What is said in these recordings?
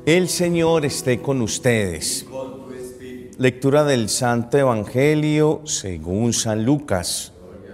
El Señor esté con ustedes. Lectura del Santo Evangelio según San Lucas.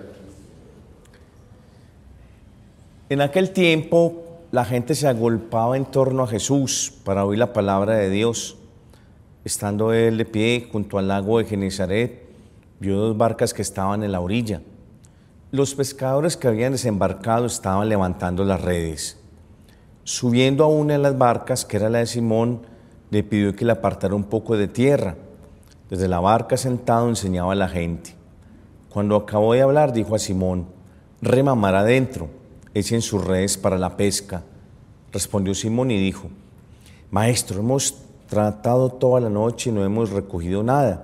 En aquel tiempo, la gente se agolpaba en torno a Jesús para oír la palabra de Dios. Estando él de pie junto al lago de Genesaret, vio dos barcas que estaban en la orilla. Los pescadores que habían desembarcado estaban levantando las redes. Subiendo a una de las barcas, que era la de Simón, le pidió que le apartara un poco de tierra. Desde la barca sentado enseñaba a la gente. Cuando acabó de hablar, dijo a Simón: «Rema mar adentro, echen sus redes para la pesca». Respondió Simón y dijo: «Maestro, hemos tratado toda la noche y no hemos recogido nada.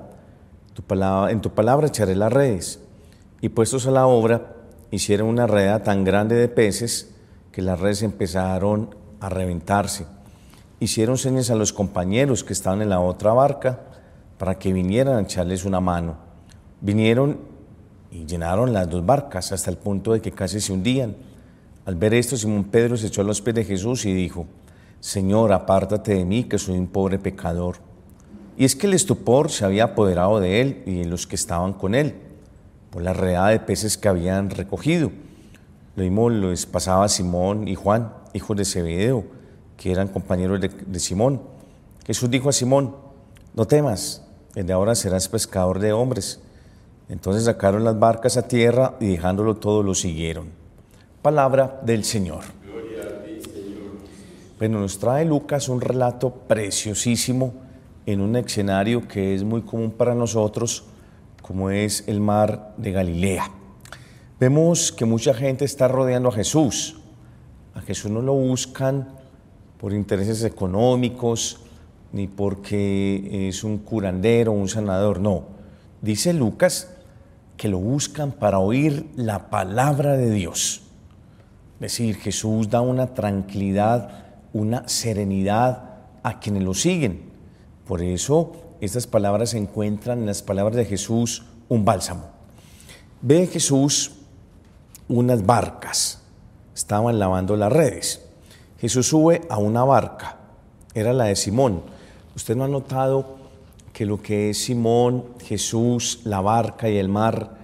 En tu palabra echaré las redes». Y puestos a la obra, hicieron una redada tan grande de peces que las redes empezaron a reventarse. Hicieron señas a los compañeros que estaban en la otra barca para que vinieran a echarles una mano. Vinieron y llenaron las dos barcas hasta el punto de que casi se hundían. Al ver esto, Simón Pedro se echó a los pies de Jesús y dijo: «Señor, apártate de mí, que soy un pobre pecador». Y es que el estupor se había apoderado de él y de los que estaban con él, por la redada de peces que habían recogido. Lo mismo les pasaba a Simón y Juan, hijos de Zebedeo, que eran compañeros de Simón. Jesús dijo a Simón: «No temas, desde ahora serás pescador de hombres». Entonces sacaron las barcas a tierra y dejándolo todo lo siguieron. Palabra del Señor. Gloria a ti, Señor. Bueno, nos trae Lucas un relato preciosísimo en un escenario que es muy común para nosotros, como es el mar de Galilea. Vemos que mucha gente está rodeando a Jesús. A Jesús no lo buscan por intereses económicos, ni porque es un curandero, un sanador, no. Dice Lucas que lo buscan para oír la palabra de Dios. Es decir, Jesús da una tranquilidad, una serenidad a quienes lo siguen. Por eso estas palabras se encuentran en las palabras de Jesús un bálsamo. Ve Jesús unas barcas, estaban lavando las redes. Jesús sube a una barca, era la de Simón. ¿Usted no ha notado que lo que es Simón, Jesús, la barca y el mar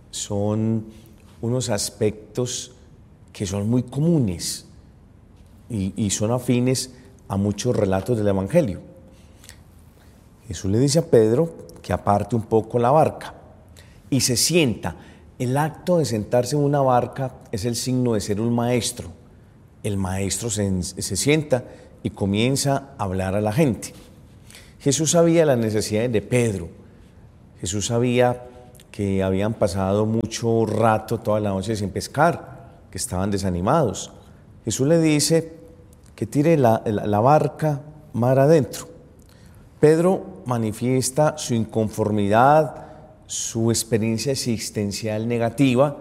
son unos aspectos que son muy comunes y son afines a muchos relatos del Evangelio? Jesús le dice a Pedro que aparte un poco la barca y se sienta. El acto de sentarse en una barca es el signo de ser un maestro. El maestro se sienta y comienza a hablar a la gente. Jesús sabía las necesidades de Pedro. Jesús sabía que habían pasado mucho rato, toda la noche sin pescar, que estaban desanimados. Jesús le dice que tire la barca mar adentro. Pedro manifiesta su inconformidad, su experiencia existencial negativa.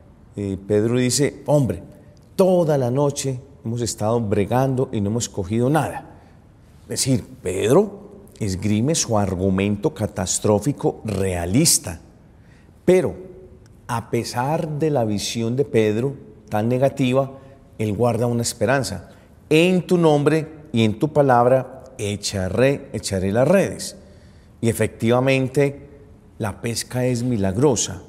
Pedro dice: «Hombre, toda la noche hemos estado bregando y no hemos cogido nada». Es decir, Pedro esgrime su argumento catastrófico realista. Pero, a pesar de la visión de Pedro tan negativa, él guarda una esperanza. En tu nombre y en tu palabra echaré las redes. Y efectivamente, la pesca es milagrosa.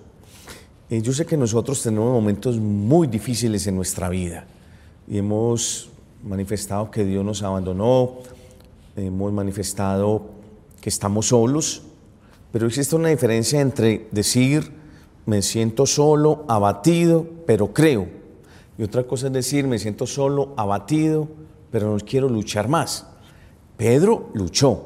Yo sé que nosotros tenemos momentos muy difíciles en nuestra vida y hemos manifestado que Dios nos abandonó, hemos manifestado que estamos solos, pero existe una diferencia entre decir me siento solo, abatido, pero creo, y otra cosa es decir me siento solo, abatido, pero no quiero luchar más. Pedro luchó.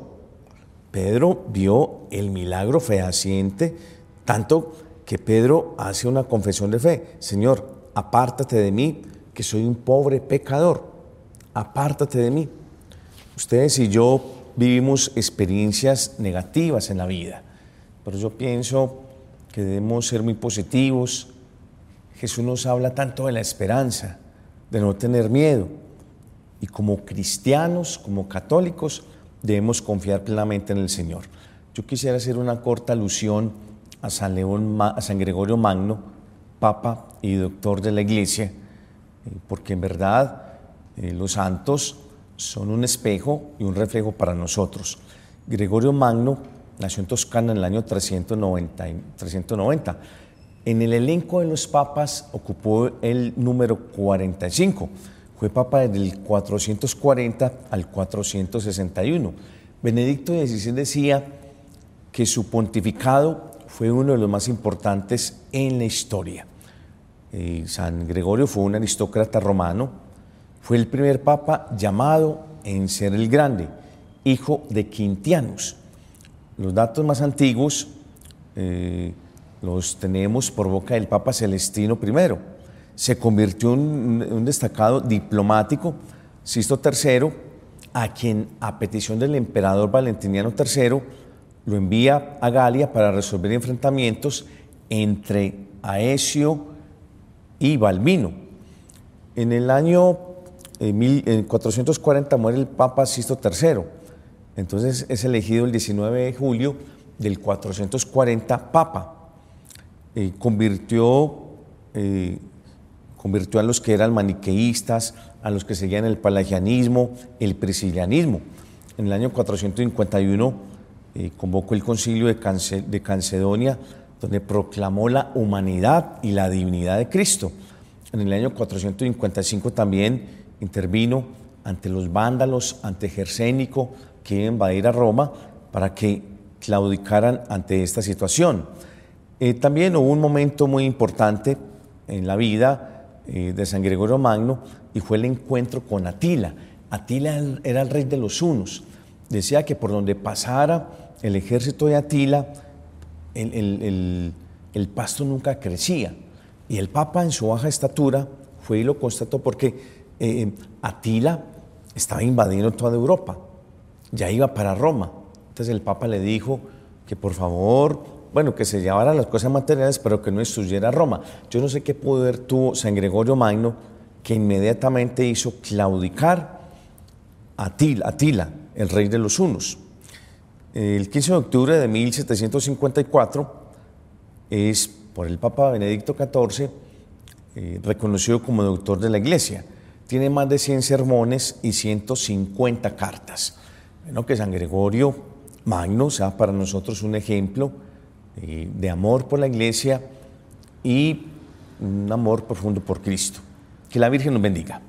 Pedro vio el milagro fehaciente, tanto que Pedro hace una confesión de fe: «Señor, apártate de mí, que soy un pobre pecador». Apártate de mí. Ustedes y yo vivimos experiencias negativas en la vida, pero yo pienso que debemos ser muy positivos. Jesús nos habla tanto de la esperanza, de no tener miedo, y como cristianos, como católicos, debemos confiar plenamente en el Señor. Yo quisiera hacer una corta alusión a San Gregorio Magno, Papa y Doctor de la Iglesia, porque en verdad los santos son un espejo y un reflejo para nosotros. Gregorio Magno nació en Toscana en el año 390. En el elenco de los papas ocupó el número 45. Fue papa desde el 440 al 461. Benedicto XVI decía que su pontificado fue uno de los más importantes en la historia. San Gregorio fue un aristócrata romano, fue el primer papa llamado en ser el Grande, hijo de Quintianus. Los datos más antiguos los tenemos por boca del Papa Celestino I. Se convirtió en un destacado diplomático, Sisto III, a quien, a petición del emperador Valentiniano III, lo envía a Galia para resolver enfrentamientos entre Aecio y Balbino. En el año 1440 muere el Papa Sisto III, entonces es elegido el 19 de julio del 440 Papa. Convirtió a los que eran maniqueístas, a los que seguían el pelagianismo, el priscilianismo. En el año 451 convocó el concilio de Calcedonia, donde proclamó la humanidad y la divinidad de Cristo. En el año 455 también intervino ante los vándalos, ante Gersénico, que iba a invadir a Roma, para que claudicaran ante esta situación. También hubo un momento muy importante en la vida de San Gregorio Magno, y fue el encuentro con Atila. Atila era el rey de los hunos. Decía que por donde pasara el ejército de Atila, el pasto nunca crecía. Y el Papa, en su baja estatura, fue y lo constató, porque Atila estaba invadiendo toda Europa, ya iba para Roma. Entonces el Papa le dijo que por favor, que se llevara las cosas materiales, pero que no destruyera Roma. Yo no sé qué poder tuvo San Gregorio Magno, que inmediatamente hizo claudicar a Atila, el rey de los hunos. El 15 de octubre de 1754 es, por el Papa Benedicto XIV, reconocido como doctor de la Iglesia. Tiene más de 100 sermones y 150 cartas. Bueno, que San Gregorio Magno sea para nosotros un ejemplo de amor por la Iglesia y un amor profundo por Cristo. Que la Virgen nos bendiga.